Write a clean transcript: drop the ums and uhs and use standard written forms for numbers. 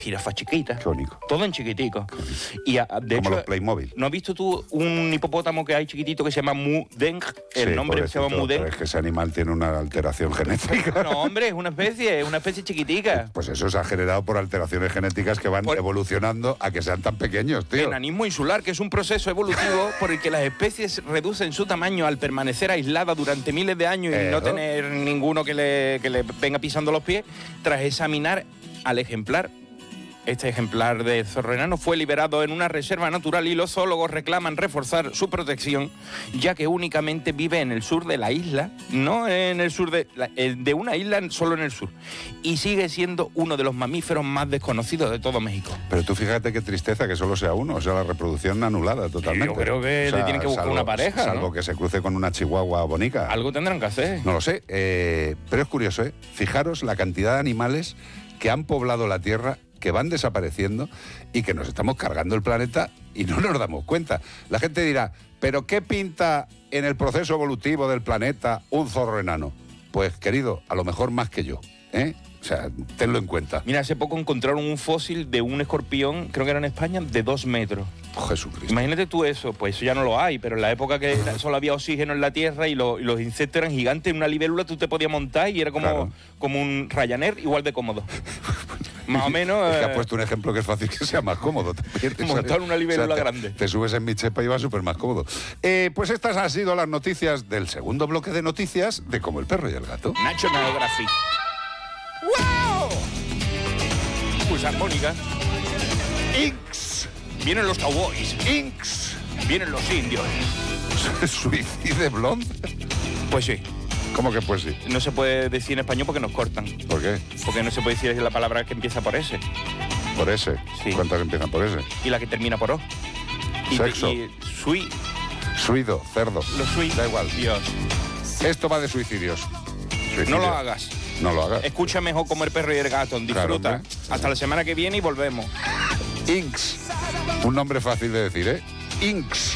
jirafas chiquitas. Qué bonito. Todo en chiquitico. Y de Como hecho, los Playmobil. ¿no has visto tú un hipopótamo que hay chiquitito que se llama Mudeng? El Sí, nombre se llama pobrecito, Mudeng. pero es que ese animal tiene una alteración genética. No, hombre, es una especie chiquitica. Pues eso se ha generado por alteraciones genéticas que van evolucionando a que sean tan pequeños, tío. Enanismo insular, que es un proceso evolutivo por el que las especies reducen su tamaño al permanecer aisladas durante miles de años y no tener ninguno que le venga pisando los pies, tras examinar al ejemplar. Este ejemplar de zorro enano fue liberado en una reserva natural y los zoólogos reclaman reforzar su protección, ya que únicamente vive en el sur de la isla, no en el sur de una isla, solo en el sur, y sigue siendo uno de los mamíferos más desconocidos de todo México. Pero tú fíjate qué tristeza que solo sea uno, o sea, la reproducción anulada totalmente. Yo creo que le tienen que buscar una pareja, salvo ¿no? que se cruce con una chihuahua bonica. Algo tendrán que hacer. No lo sé, pero es curioso, ¿eh? Fijaros la cantidad de animales que han poblado la Tierra, que van desapareciendo y que nos estamos cargando el planeta y no nos damos cuenta. La gente dirá, ¿pero qué pinta en el proceso evolutivo del planeta un zorro enano? Pues, querido, a lo mejor más que yo, ¿eh? O sea, tenlo en cuenta. Mira, hace poco encontraron un fósil de un escorpión, creo que era en España, de 2 metros. Oh, Jesucristo. Imagínate tú eso, pues eso ya no lo hay, pero en la época que solo había oxígeno en la Tierra y los insectos eran gigantes, en una libélula tú te podías montar y era como un Ryanair igual de cómodo. Más o menos... Es que has puesto un ejemplo que es fácil que sea más cómodo. Montar una libélula grande. Te subes en mi chepa y va súper más cómodo. Pues estas han sido las noticias del segundo bloque de noticias de Como el perro y el gato. National Geographic. ¡Wow! Pues armónica. Inks. Vienen los cowboys. Inks. Vienen los indios. ¿Suicide blonde? Pues sí. ¿Cómo que pues sí? No se puede decir en español porque nos cortan. ¿Por qué? Porque no se puede decir la palabra que empieza por S. ¿Por ese? Sí. ¿Cuántas empiezan por ese? Y la que termina por O. Sexo. Suido, cerdo. Los sweet. Da igual. Dios. Esto va de suicidios. No lo hagas. No lo hagas. Escucha mejor Como el perro y el gato. Disfruta. Claro, hasta la semana que viene y volvemos. Inks. Un nombre fácil de decir, ¿eh? Inks.